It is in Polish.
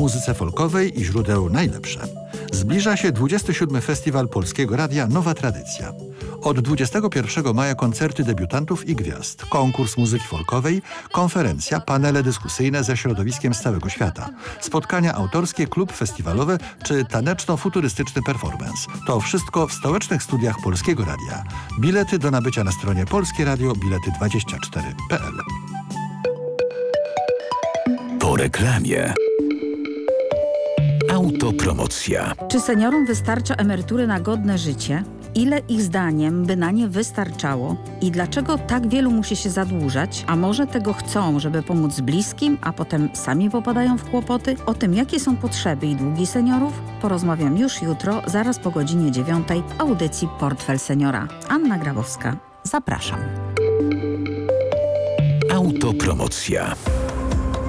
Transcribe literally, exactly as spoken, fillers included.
muzyce folkowej i źródeł najlepsze. Zbliża się dwudziesty siódmy Festiwal Polskiego Radia Nowa Tradycja. Od dwudziestego pierwszego maja koncerty debiutantów i gwiazd, konkurs muzyki folkowej, konferencja, panele dyskusyjne ze środowiskiem z całego świata, spotkania autorskie, klub festiwalowy czy taneczno-futurystyczny performance. To wszystko w stołecznych studiach Polskiego Radia. Bilety do nabycia na stronie Polskie Radio Bilety dwadzieścia cztery kropka p l. Po reklamie. Autopromocja. Czy seniorom wystarcza emerytury na godne życie? Ile ich zdaniem by na nie wystarczało? I dlaczego tak wielu musi się zadłużać? A może tego chcą, żeby pomóc bliskim, a potem sami popadają w kłopoty? O tym, jakie są potrzeby i długi seniorów, porozmawiam już jutro, zaraz po godzinie dziewiątej w audycji Portfel Seniora. Anna Grabowska. Zapraszam. Autopromocja.